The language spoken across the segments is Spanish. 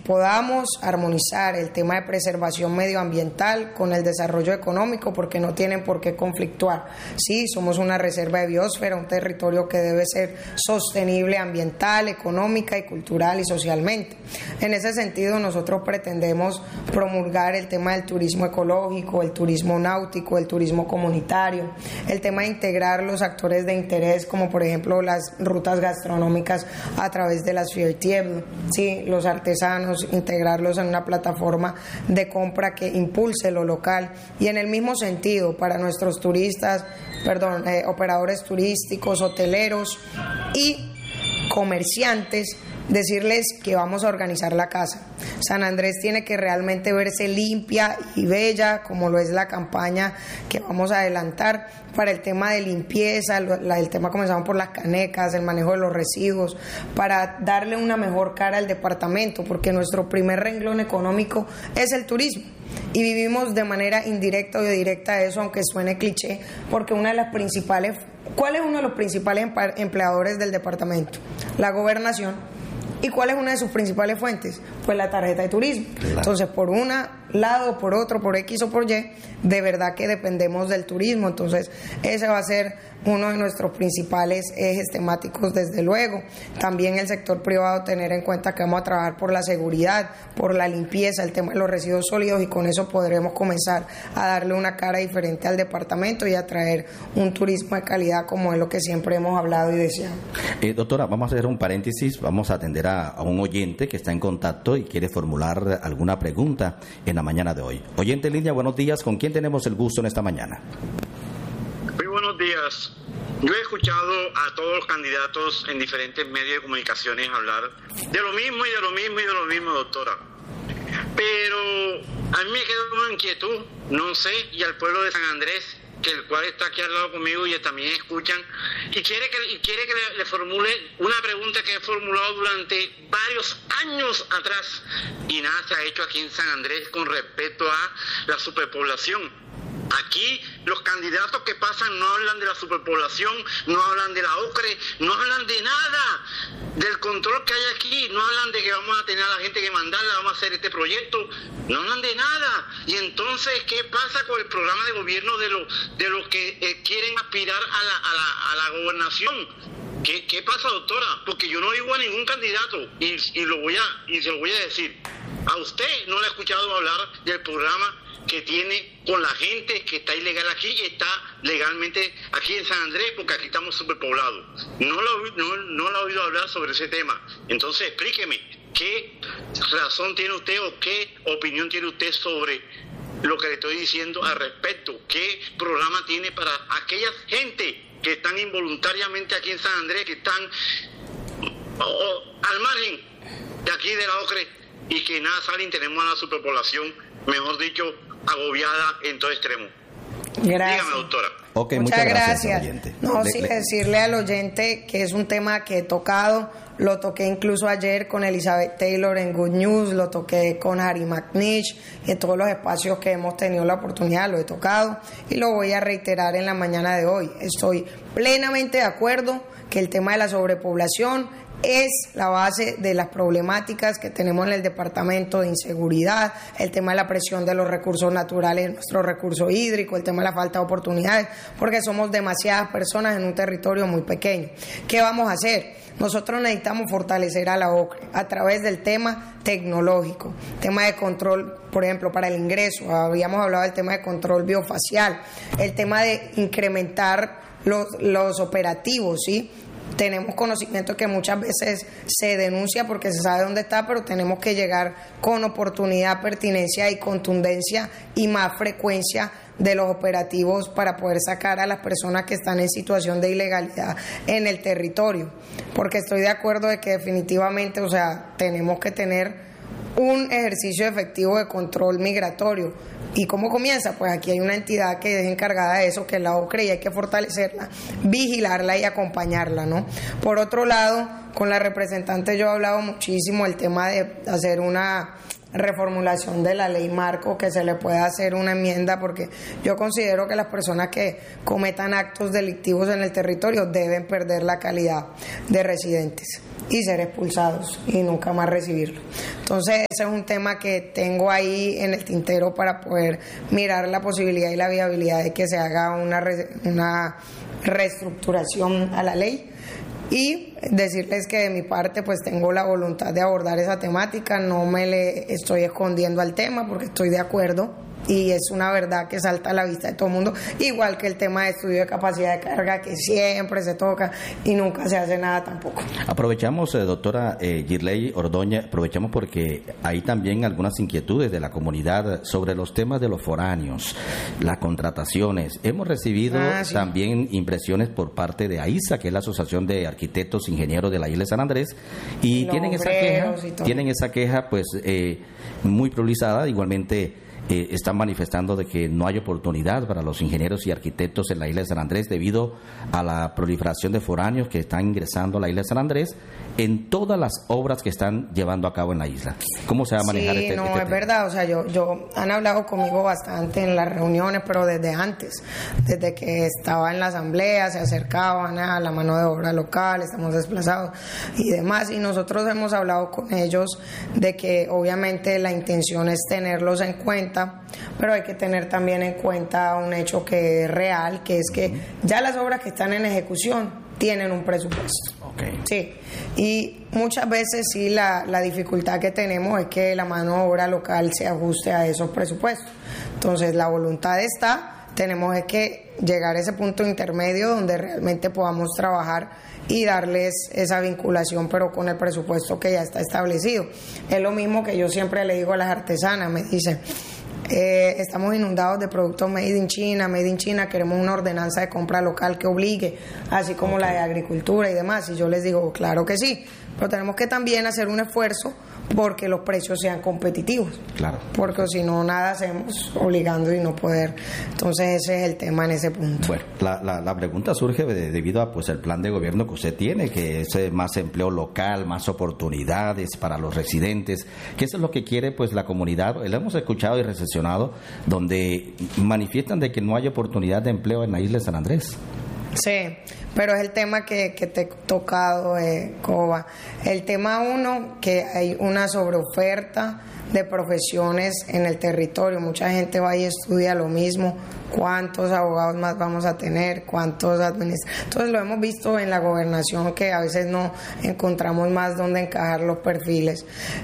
podamos armonizar el tema de preservación medioambiental con el desarrollo económico, porque no tienen por qué conflictuar. Sí, somos una reserva de biosfera, un territorio que debe ser sostenible ambiental, económica y cultural y socialmente. En ese sentido, nosotros pretendemos promulgar el tema del turismo ecológico, el turismo náutico, el turismo comunitario, el tema de integrar los actores de interés, como por ejemplo las rutas gastronómicas a través de las Fiertieblo, sí, los artesanos, integrarlos en una plataforma de compra que impulse lo local. Y en el mismo sentido, para nuestros turistas, operadores turísticos, hoteleros y comerciantes, decirles que vamos a organizar la casa. San Andrés tiene que realmente verse limpia y bella, como lo es la campaña que vamos a adelantar para el tema de limpieza, el tema comenzamos por las canecas, el manejo de los residuos, para darle una mejor cara al departamento, porque nuestro primer renglón económico es el turismo. Y vivimos de manera indirecta o directa eso, aunque suene cliché, porque ¿cuál es uno de los principales empleadores del departamento? La gobernación. ¿Y cuál es una de sus principales fuentes? Pues la tarjeta de turismo. Claro. Entonces, por un lado, por otro, por X o por Y, de verdad que dependemos del turismo. Entonces, ese va a ser uno de nuestros principales ejes temáticos, desde luego. También el sector privado, tener en cuenta que vamos a trabajar por la seguridad, por la limpieza, el tema de los residuos sólidos, y con eso podremos comenzar a darle una cara diferente al departamento y a traer un turismo de calidad, como es lo que siempre hemos hablado y deseado. Doctora, vamos a hacer un paréntesis, vamos a atender a un oyente que está en contacto y quiere formular alguna pregunta en la mañana de hoy. Oyente en línea, buenos días, ¿con quién tenemos el gusto en esta mañana? Muy buenos días. Yo he escuchado a todos los candidatos en diferentes medios de comunicaciones hablar de lo mismo y de lo mismo y de lo mismo, doctora. Pero a mí me queda una inquietud, no sé, y al pueblo de San Andrés, que el cual está aquí al lado conmigo y también escuchan, y quiere que le formule una pregunta que he formulado durante varios años atrás y nada se ha hecho aquí en San Andrés con respecto a la superpoblación. Aquí los candidatos que pasan no hablan de la superpoblación, no hablan de la OCRE, no hablan de nada del control que hay aquí, no hablan de que vamos a tener a la gente que mandarla, vamos a hacer este proyecto, no hablan de nada. Y entonces, ¿qué pasa con el programa de gobierno de los que quieren aspirar a la gobernación? ¿Qué pasa, doctora? Porque yo no oigo a ningún candidato y se lo voy a decir. A usted no le he escuchado hablar del programa que tiene con la gente que está ilegal aquí y está legalmente aquí en San Andrés, porque aquí estamos superpoblados. No lo he oído hablar sobre ese tema. Entonces, explíqueme, ¿qué razón tiene usted o qué opinión tiene usted sobre lo que le estoy diciendo al respecto? ¿Qué programa tiene para aquella gente que están involuntariamente aquí en San Andrés, que están al margen de aquí de la OCRE y que nada salen? Tenemos a la superpoblación, mejor dicho, agobiada en todo extremo. Gracias. Dígame, doctora. Okay, muchas gracias. Oyente. No, sí, decirle al oyente que es un tema que he tocado, lo toqué incluso ayer con Elizabeth Taylor en Good News, lo toqué con Harry McNish, en todos los espacios que hemos tenido la oportunidad lo he tocado y lo voy a reiterar en la mañana de hoy. Estoy plenamente de acuerdo que el tema de la sobrepoblación es la base de las problemáticas que tenemos en el departamento, de inseguridad, el tema de la presión de los recursos naturales, nuestro recurso hídrico, el tema de la falta de oportunidades, porque somos demasiadas personas en un territorio muy pequeño. ¿Qué vamos a hacer? Nosotros necesitamos fortalecer a la OCRE a través del tema tecnológico, tema de control, por ejemplo, para el ingreso, habíamos hablado del tema de control biofacial, el tema de incrementar los operativos, ¿sí? Tenemos conocimiento que muchas veces se denuncia porque se sabe dónde está, pero tenemos que llegar con oportunidad, pertinencia y contundencia y más frecuencia de los operativos para poder sacar a las personas que están en situación de ilegalidad en el territorio. Porque estoy de acuerdo de que definitivamente, tenemos que tener un ejercicio efectivo de control migratorio. ¿Y cómo comienza? Pues aquí hay una entidad que es encargada de eso, que es la OCRE, y hay que fortalecerla, vigilarla y acompañarla, ¿no? Por otro lado, con la representante yo he hablado muchísimo el tema de hacer una reformulación de la ley marco, que se le pueda hacer una enmienda, porque yo considero que las personas que cometan actos delictivos en el territorio deben perder la calidad de residentes y ser expulsados y nunca más recibirlo. Entonces ese es un tema que tengo ahí en el tintero para poder mirar la posibilidad y la viabilidad de que se haga una reestructuración a la ley. Y decirles que de mi parte pues tengo la voluntad de abordar esa temática, no me le estoy escondiendo al tema porque estoy de acuerdo y es una verdad que salta a la vista de todo el mundo, igual que el tema de estudio de capacidad de carga, que siempre se toca y nunca se hace nada tampoco. Aprovechamos, doctora Girley Ordóñez, aprovechamos porque hay también algunas inquietudes de la comunidad sobre los temas de los foráneos, las contrataciones. Hemos recibido también impresiones por parte de AISA, que es la Asociación de Arquitectos e Ingenieros de la Isla de San Andrés, y tienen esa queja pues muy priorizada. Igualmente están manifestando de que no hay oportunidad para los ingenieros y arquitectos en la isla de San Andrés debido a la proliferación de foráneos que están ingresando a la isla de San Andrés en todas las obras que están llevando a cabo en la isla. ¿Cómo se va a manejar este tema? Es verdad, o sea, yo han hablado conmigo bastante en las reuniones, pero desde antes, desde que estaba en la asamblea, se acercaban a la mano de obra local, estamos desplazados y demás, y nosotros hemos hablado con ellos de que obviamente la intención es tenerlos en cuenta, pero hay que tener también en cuenta un hecho que es real, que es que ya las obras que están en ejecución tienen un presupuesto. Sí, y muchas veces sí la dificultad que tenemos es que la mano de obra local se ajuste a esos presupuestos. Entonces la voluntad está, tenemos que llegar a ese punto intermedio donde realmente podamos trabajar y darles esa vinculación, pero con el presupuesto que ya está establecido. Es lo mismo que yo siempre le digo a las artesanas, me dicen, estamos inundados de productos made in China, queremos una ordenanza de compra local que obligue, así como la de agricultura y demás, y yo les digo, claro que sí, pero tenemos que también hacer un esfuerzo porque los precios sean competitivos, claro, porque si no nada hacemos obligando y no poder. Entonces ese es el tema en ese punto. Bueno, la pregunta surge debido a pues el plan de gobierno que usted tiene, que es más empleo local, más oportunidades para los residentes, que eso es lo que quiere pues la comunidad. Lo hemos escuchado y recepcionado, donde manifiestan de que no hay oportunidad de empleo en la isla de San Andrés. Sí, pero es el tema que te he tocado, Coba. El tema uno, que hay una sobreoferta de profesiones en el territorio. Mucha gente va y estudia lo mismo. ¿Cuántos abogados más vamos a tener? ¿Cuántos administradores? Entonces lo hemos visto en la gobernación, que a veces no encontramos más dónde encajar los perfiles.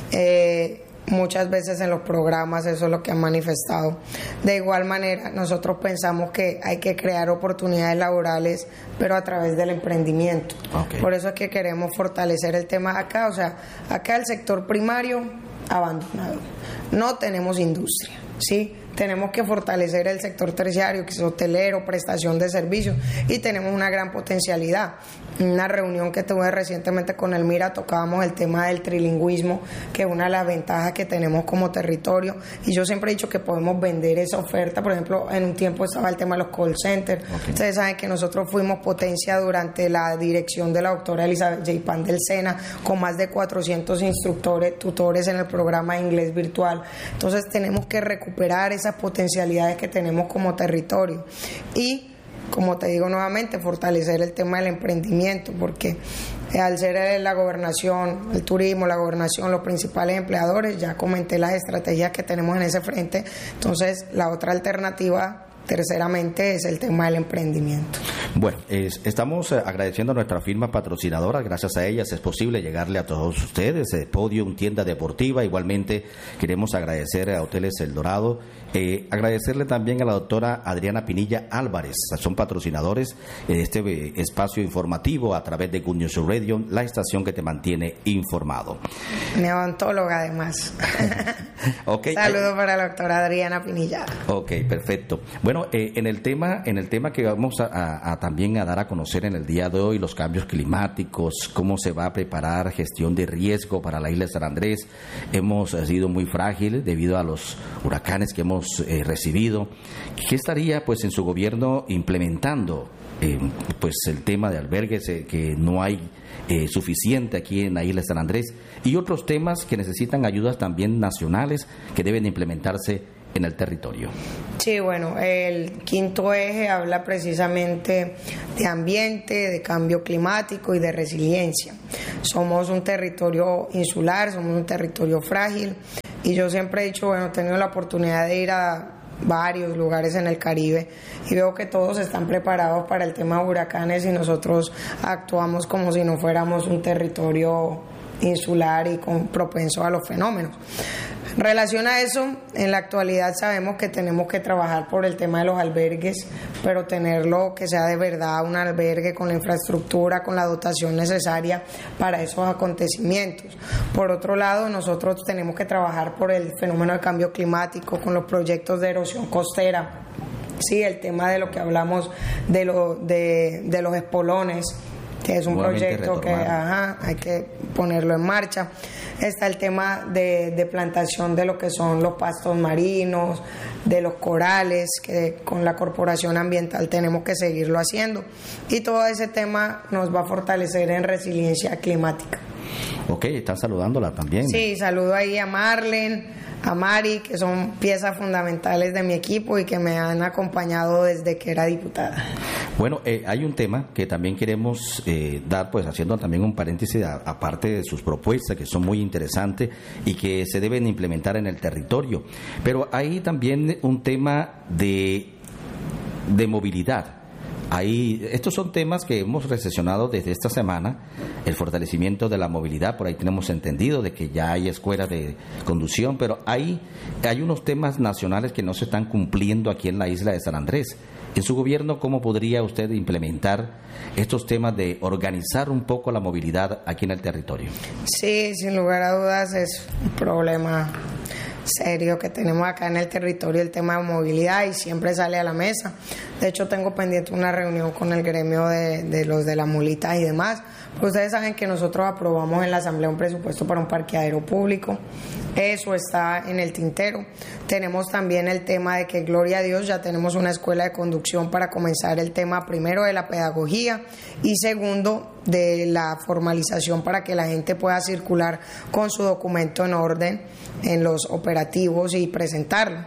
Muchas veces en los programas eso es lo que han manifestado. De igual manera, nosotros pensamos que hay que crear oportunidades laborales, pero a través del emprendimiento. Por eso es que queremos fortalecer el tema acá. O sea, acá el sector primario abandonado. No tenemos industria, ¿sí? Tenemos que fortalecer el sector terciario, que es hotelero, prestación de servicios, y tenemos una gran potencialidad. En una reunión que tuve recientemente con el MIRA tocábamos el tema del trilingüismo, que es una de las ventajas que tenemos como territorio, y yo siempre he dicho que podemos vender esa oferta. Por ejemplo, en un tiempo estaba el tema de los call centers. Ustedes saben que nosotros fuimos potencia durante la dirección de la doctora Elizabeth J. Pan del SENA, con más de 400 instructores, tutores en el programa de inglés virtual. Entonces tenemos que recuperar esas potencialidades que tenemos como territorio y, como te digo nuevamente, fortalecer el tema del emprendimiento, porque al ser la gobernación, el turismo, la gobernación, los principales empleadores, ya comenté las estrategias que tenemos en ese frente. Entonces la otra alternativa, terceramente, es el tema del emprendimiento. Bueno, estamos agradeciendo a nuestra firma patrocinadora. Gracias a ellas es posible llegarle a todos ustedes. Podium, tienda deportiva. Igualmente queremos agradecer a Hoteles El Dorado. Agradecerle también a la doctora Adriana Pinilla Álvarez. Son patrocinadores de este espacio informativo a través de Good News Radio, la estación que te mantiene informado. Mi odontóloga, además. Saludos para la doctora Adriana Pinilla. Ok, perfecto. Bueno, en el tema que vamos a también a dar a conocer en el día de hoy, los cambios climáticos, cómo se va a preparar gestión de riesgo para la isla de San Andrés. Hemos sido muy frágiles debido a los huracanes que hemos recibido. ¿Qué estaría pues en su gobierno implementando pues el tema de albergues, que no hay suficiente aquí en la isla de San Andrés, y otros temas que necesitan ayudas también nacionales que deben implementarse en el territorio. Sí, bueno, el quinto eje habla precisamente de ambiente, de cambio climático y de resiliencia. Somos un territorio insular, somos un territorio frágil, y yo siempre he dicho, bueno, he tenido la oportunidad de ir a varios lugares en el Caribe y veo que todos están preparados para el tema de huracanes y nosotros actuamos como si no fuéramos un territorio insular y propenso a los fenómenos. En relación a eso, en la actualidad sabemos que tenemos que trabajar por el tema de los albergues, pero tenerlo que sea de verdad un albergue con la infraestructura, con la dotación necesaria para esos acontecimientos. Por otro lado, nosotros tenemos que trabajar por el fenómeno del cambio climático, con los proyectos de erosión costera. Sí, el tema de lo que hablamos de los espolones, que es un proyecto que hay que ponerlo en marcha. Está el tema de plantación de lo que son los pastos marinos, de los corales, que con la Corporación Ambiental tenemos que seguirlo haciendo. Y todo ese tema nos va a fortalecer en resiliencia climática. Ok, están saludándola también. Sí, saludo ahí a Marlene, a Mari, que son piezas fundamentales de mi equipo y que me han acompañado desde que era diputada. Bueno, hay un tema que también queremos dar, pues haciendo también un paréntesis, aparte de sus propuestas, que son muy interesantes y que se deben implementar en el territorio. Pero hay también un tema de movilidad. Estos son temas que hemos recesionado desde esta semana, el fortalecimiento de la movilidad. Por ahí tenemos entendido de que ya hay escuelas de conducción, pero hay unos temas nacionales que no se están cumpliendo aquí en la isla de San Andrés. En su gobierno, ¿cómo podría usted implementar estos temas de organizar un poco la movilidad aquí en el territorio? Sí, sin lugar a dudas es un problema serio que tenemos acá en el territorio, el tema de movilidad, y siempre sale a la mesa. De hecho, tengo pendiente una reunión con el gremio de los de las mulitas y demás. Pero ustedes saben que nosotros aprobamos en la Asamblea un presupuesto para un parqueadero público. Eso está en el tintero. Tenemos también el tema de que, gloria a Dios, ya tenemos una escuela de conducción para comenzar el tema primero de la pedagogía y segundo de la formalización para que la gente pueda circular con su documento en orden en los operativos y presentarlo.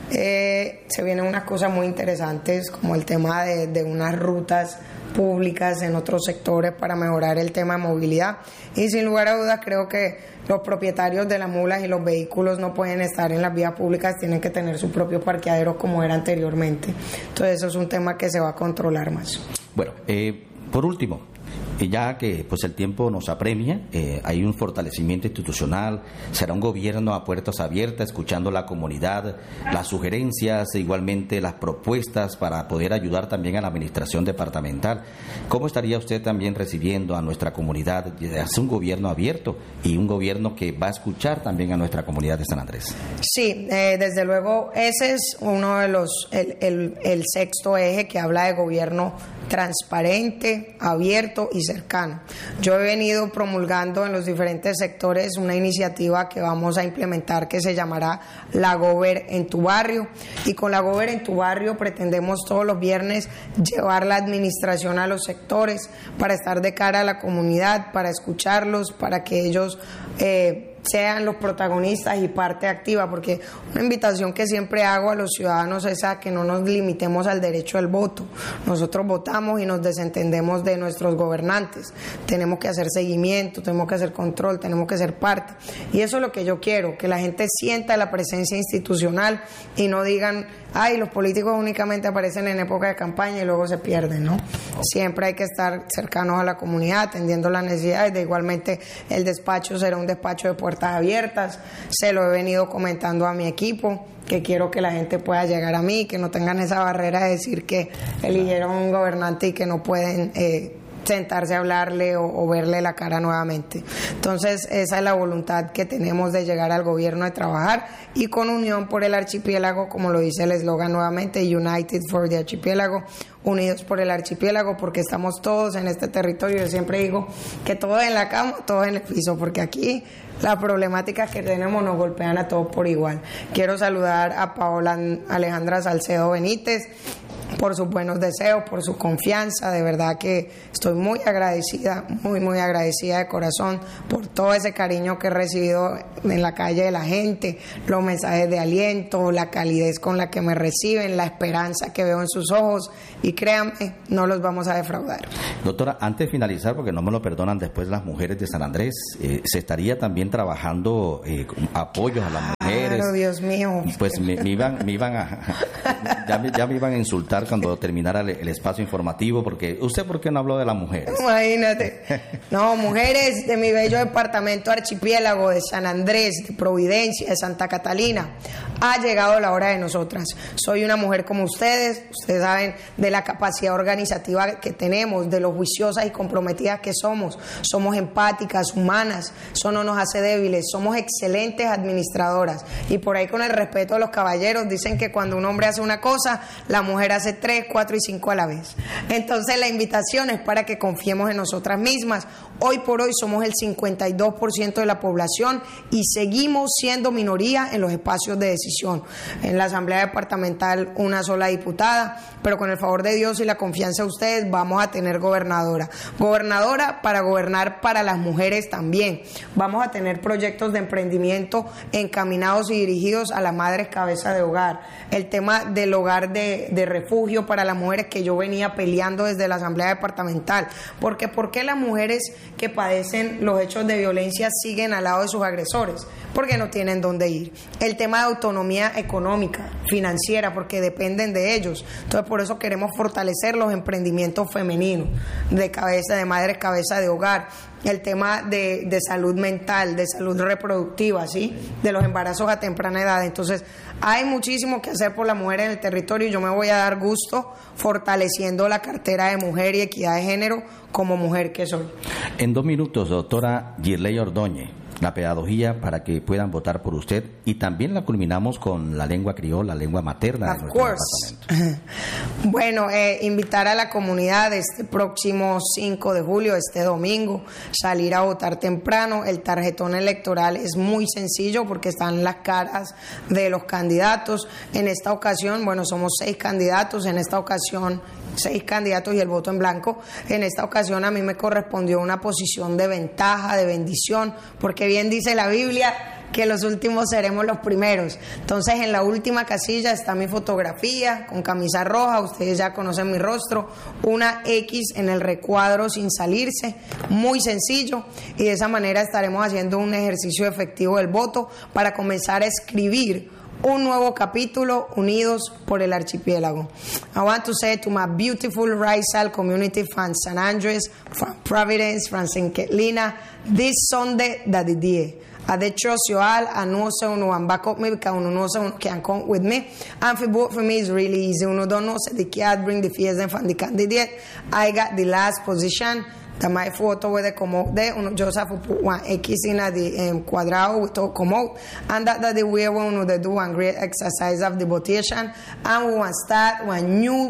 Se vienen unas cosas muy interesantes como el tema de unas rutas públicas en otros sectores para mejorar el tema de movilidad, y sin lugar a dudas creo que los propietarios de las mulas y los vehículos no pueden estar en las vías públicas, tienen que tener su propio parqueadero como era anteriormente. Entonces eso es un tema que se va a controlar más. Bueno, por último, ya que pues el tiempo nos apremia, hay un fortalecimiento institucional, será un gobierno a puertas abiertas, escuchando la comunidad, las sugerencias, igualmente las propuestas para poder ayudar también a la administración departamental. ¿Cómo estaría usted también recibiendo a nuestra comunidad? Es un gobierno abierto y un gobierno que va a escuchar también a nuestra comunidad de San Andrés. Sí, desde luego ese es uno de los, el sexto eje que habla de gobierno transparente, abierto y cercano. Yo he venido promulgando en los diferentes sectores una iniciativa que vamos a implementar que se llamará La Gober en tu barrio, y con La Gober en tu barrio pretendemos todos los viernes llevar la administración a los sectores para estar de cara a la comunidad, para escucharlos, para que ellos sean los protagonistas y parte activa, porque una invitación que siempre hago a los ciudadanos es a que no nos limitemos al derecho al voto. Nosotros votamos y nos desentendemos de nuestros gobernantes. Tenemos que hacer seguimiento, tenemos que hacer control, tenemos que ser parte. Y eso es lo que yo quiero, que la gente sienta la presencia institucional y no digan, ay, los políticos únicamente aparecen en época de campaña y luego se pierden, ¿no? Siempre hay que estar cercanos a la comunidad, atendiendo las necesidades. De igualmente, el despacho será un despacho de puertas abiertas. Se lo he venido comentando a mi equipo, que quiero que la gente pueda llegar a mí, que no tengan esa barrera de decir que eligieron un gobernante y que no pueden sentarse a hablarle o verle la cara nuevamente. Entonces esa es la voluntad que tenemos de llegar al gobierno, de trabajar y con unión por el archipiélago, como lo dice el eslogan nuevamente, United for the Archipiélago, unidos por el archipiélago, porque estamos todos en este territorio. Yo siempre digo que todos en la cama, todos en el piso, porque aquí las problemáticas que tenemos nos golpean a todos por igual. Quiero saludar a Paola Alejandra Salcedo Benítez, por sus buenos deseos, por su confianza. De verdad que estoy muy agradecida, muy agradecida de corazón por todo ese cariño que he recibido en la calle de la gente, los mensajes de aliento, la calidez con la que me reciben, la esperanza que veo en sus ojos, y créanme, no los vamos a defraudar. Doctora, antes de finalizar, porque no me lo perdonan después las mujeres de San Andrés, se estaría también trabajando apoyos a las mujeres. Claro, Dios mío. Pues ya me iban a insultar cuando terminara el espacio informativo, porque ¿usted por qué no habló de las mujeres? Imagínate. No, mujeres de mi bello departamento archipiélago, de San Andrés, de Providencia, de Santa Catalina, ha llegado la hora de nosotras. Soy una mujer como ustedes saben de la capacidad organizativa que tenemos, de lo juiciosas y comprometidas que somos empáticas, humanas, eso no nos hace débiles, somos excelentes administradoras, y por ahí, con el respeto de los caballeros, dicen que cuando un hombre hace una cosa, la mujer hace 3, 4 y 5 a la vez. Entonces la invitación es para que confiemos en nosotras mismas. Hoy por hoy somos el 52% de la población y seguimos siendo minoría en los espacios de decisión. En la Asamblea Departamental una sola diputada, pero con el favor de Dios y la confianza de ustedes vamos a tener gobernadora para gobernar para las mujeres también. Vamos a tener proyectos de emprendimiento encaminados y dirigidos a las madres cabeza de hogar. El tema del hogar de refugio para las mujeres, que yo venía peleando desde la Asamblea Departamental, porque ¿por qué las mujeres que padecen los hechos de violencia siguen al lado de sus agresores? Porque no tienen dónde ir. El tema de autonomía económica, financiera, porque dependen de ellos. Entonces, por eso queremos fortalecer los emprendimientos femeninos de madres cabeza de hogar. El tema de salud mental, de salud reproductiva, ¿sí? De los embarazos a temprana edad. Entonces, hay muchísimo que hacer por las mujeres en el territorio, y yo me voy a dar gusto fortaleciendo la cartera de mujer y equidad de género como mujer que soy. En 2 minutos, doctora Girley Ordóñez, la pedagogía para que puedan votar por usted, y también la culminamos con la lengua criolla, la lengua materna de nuestro departamento. Bueno, invitar a la comunidad este próximo 5 de julio, este domingo, salir a votar temprano. El tarjetón electoral es muy sencillo porque están las caras de los candidatos. En esta ocasión, bueno, somos 6 candidatos, en esta ocasión 6 candidatos y el voto en blanco. En esta ocasión a mí me correspondió una posición de ventaja, de bendición, porque bien dice la Biblia que los últimos seremos los primeros. Entonces, en la última casilla está mi fotografía con camisa roja, ustedes ya conocen mi rostro, una X en el recuadro sin salirse, muy sencillo, y de esa manera estaremos haciendo un ejercicio efectivo del voto para comenzar a escribir un nuevo capítulo, unidos por el archipiélago. I want to say to my beautiful Raizal community from San Andres, from Providence, from St. Catalina, this Sunday that it is. Adechosyoal, anuose uno van back up me because uno knows uno can come with me. And for vote for me is really easy. Uno don't know, so they can't bring the fears and from the candidate. I got the last position. The my photo with the come there. Uno just have to put one X in the cuadrado with to come out. And that the way we uno they do one great exercise of the votation. And we want to start one new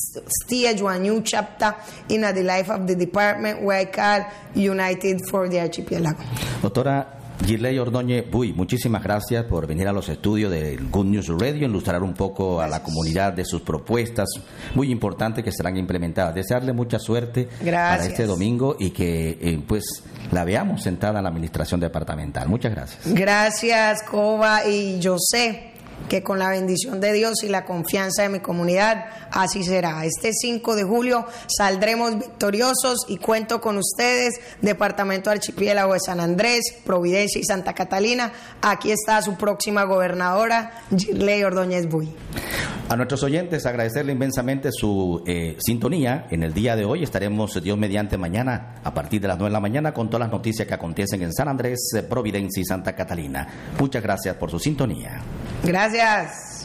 stage, one new chapter in the life of the department where I call United for the Archipelago. Doctora Girley Ordóñez Buy, muchísimas gracias por venir a los estudios de Good News Radio, ilustrar un poco a la comunidad de sus propuestas muy importantes que serán implementadas. Desearle mucha suerte para este domingo y que pues la veamos sentada en la administración departamental. Muchas gracias. Gracias, Coba, y yo sé que con la bendición de Dios y la confianza de mi comunidad, así será. Este 5 de julio saldremos victoriosos y cuento con ustedes, Departamento Archipiélago de San Andrés, Providencia y Santa Catalina. Aquí está su próxima gobernadora, Girley Ordóñez Buy. A nuestros oyentes, agradecerle inmensamente su sintonía. En el día de hoy estaremos, Dios mediante, mañana a partir de las 9 de la mañana con todas las noticias que acontecen en San Andrés, Providencia y Santa Catalina. Muchas gracias por su sintonía. Gracias.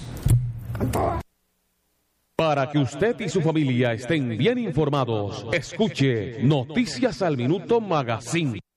Para que usted y su familia estén bien informados, escuche Noticias al Minuto Magazine.